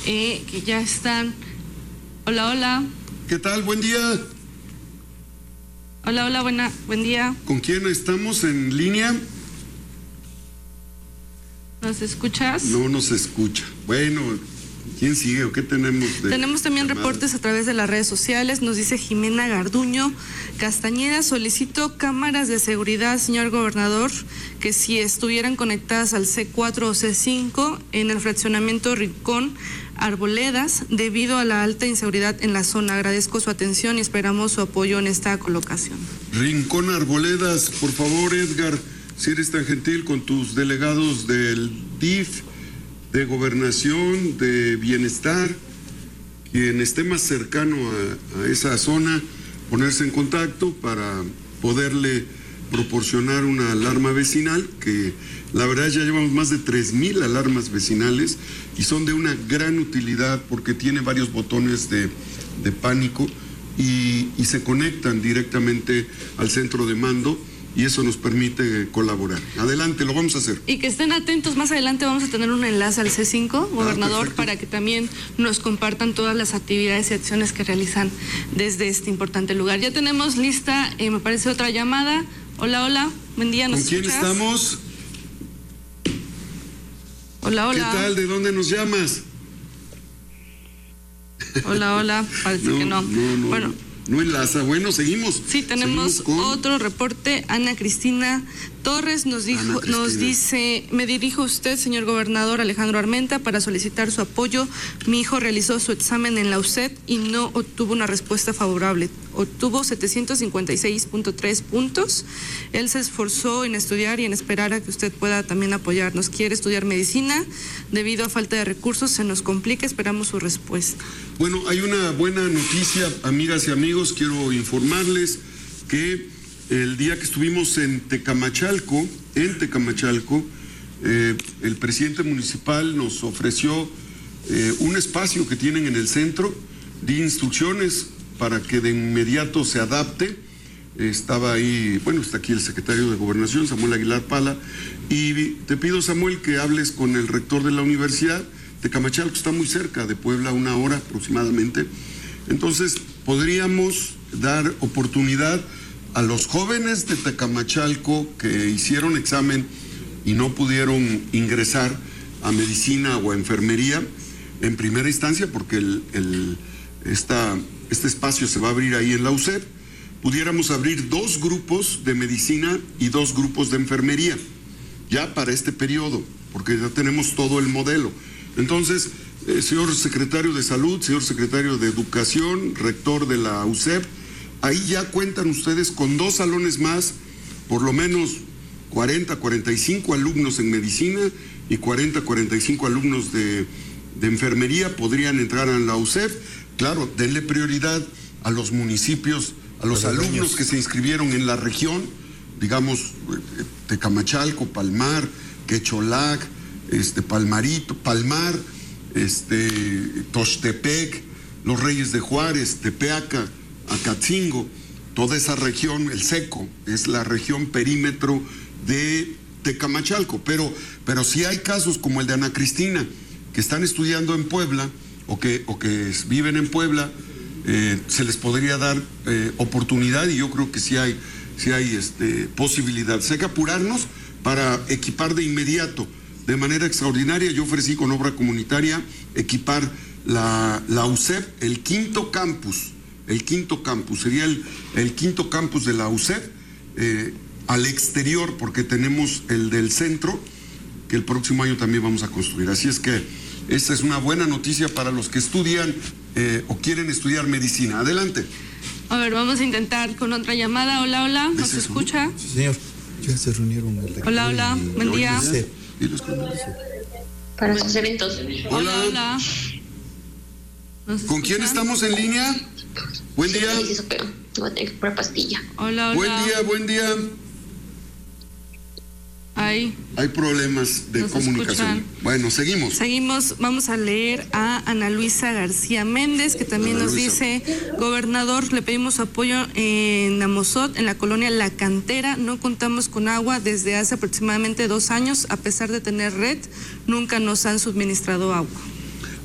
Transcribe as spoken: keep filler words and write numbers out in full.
eh, que ya están. Hola, hola. ¿Qué tal? Buen día. Hola, hola, buena, buen día. ¿Con quién estamos en línea? ¿Nos escuchas? No nos escucha. Bueno, ¿quién sigue o qué tenemos? De tenemos también llamada? Reportes a través de las redes sociales. Nos dice Jimena Garduño Castañeda: solicito cámaras de seguridad, señor gobernador, que si estuvieran conectadas al C cuatro o C cinco en el fraccionamiento Rincón Arboledas, debido a la alta inseguridad en la zona. Agradezco su atención y esperamos su apoyo en esta colocación. Rincón Arboledas, por favor, Edgar, si eres tan gentil con tus delegados del D I F, de Gobernación, de Bienestar, quien esté más cercano a, a esa zona, ponerse en contacto para poderle proporcionar una alarma vecinal, que la verdad ya llevamos más de tres mil alarmas vecinales y son de una gran utilidad porque tiene varios botones de, de pánico y, y se conectan directamente al centro de mando, y eso nos permite colaborar. Adelante, lo vamos a hacer. Y que estén atentos, más adelante vamos a tener un enlace al C cinco, gobernador, ah, para que también nos compartan todas las actividades y acciones que realizan desde este importante lugar. Ya tenemos lista, eh, me parece, otra llamada. Hola, hola, buen día, ¿nos ¿Con quién escuchas? estamos? Hola, hola. ¿Qué tal? ¿De dónde nos llamas? Hola, hola, parece no, que no. no, no bueno. No enlaza. Bueno, seguimos. Sí, tenemos seguimos con... otro reporte. Ana Cristina Torres nos dijo, nos dice: me dirijo a usted, señor gobernador Alejandro Armenta, para solicitar su apoyo. Mi hijo realizó su examen en la U C E D y no obtuvo una respuesta favorable. Obtuvo setecientos cincuenta y seis punto tres puntos. Él se esforzó en estudiar y en esperar a que usted pueda también apoyarnos. Quiere estudiar medicina. Debido a falta de recursos se nos complica. Esperamos su respuesta. Bueno, hay una buena noticia, amigas y amigos. Quiero informarles que el día que estuvimos en Tecamachalco, en Tecamachalco, eh, el presidente municipal nos ofreció eh, un espacio que tienen en el centro de instrucciones para que de inmediato se adapte. Estaba ahí, bueno, está aquí el secretario de Gobernación, Samuel Aguilar Pala, y te pido, Samuel, que hables con el rector de la universidad. Tecamachalco está muy cerca de Puebla, una hora aproximadamente. Entonces, podríamos dar oportunidad a los jóvenes de Tecamachalco que hicieron examen y no pudieron ingresar a medicina o a enfermería en primera instancia, porque el, el, esta, este espacio se va a abrir ahí en la U C E D, pudiéramos abrir dos grupos de medicina y dos grupos de enfermería, ya para este periodo, porque ya tenemos todo el modelo. Entonces, eh, señor secretario de Salud, señor secretario de Educación, rector de la U C E D, ahí ya cuentan ustedes con dos salones más, por lo menos cuarenta, cuarenta y cinco alumnos en medicina y cuarenta, cuarenta y cinco alumnos de, de enfermería podrían entrar a la U C E D. Claro, denle prioridad a los municipios, a los alumnos que se inscribieron en la región, digamos, Tecamachalco, Palmar, Quecholac, este, Palmarito, Palmar, este, Toxtepec, Los Reyes de Juárez, Tepeaca, Acatzingo, toda esa región, el Seco, es la región perímetro de Tecamachalco, pero, pero sí hay casos como el de Ana Cristina, que están estudiando en Puebla o que, o que viven en Puebla, eh, se les podría dar eh, oportunidad, y yo creo que sí hay, sí hay este, posibilidad. Hay que apurarnos para equipar de inmediato, de manera extraordinaria. Yo ofrecí con obra comunitaria equipar la, la U C E D, el quinto campus, el quinto campus, sería el, el quinto campus de la U C E D, eh, al exterior, porque tenemos el del centro, que el próximo año también vamos a construir. Así es que esta es una buena noticia para los que estudian eh, o quieren estudiar medicina. Adelante. A ver, vamos a intentar con otra llamada. Hola, hola, ¿nos escucha? Sí, señor. Ya se reunieron. El hola, hola, y... buen día. Para sus eventos. Hola, hola. ¿Con quién estamos en línea? Buen día. Voy a tener que comprar pastilla. Hola, hola. Buen día, buen día. Hay, Hay problemas de comunicación. Escuchan. Bueno, seguimos. Seguimos, vamos a leer a Ana Luisa García Méndez, que también Ana nos Luisa. dice: gobernador, le pedimos apoyo en Amozot, en la colonia La Cantera. No contamos con agua desde hace aproximadamente dos años. A pesar de tener red, nunca nos han suministrado agua.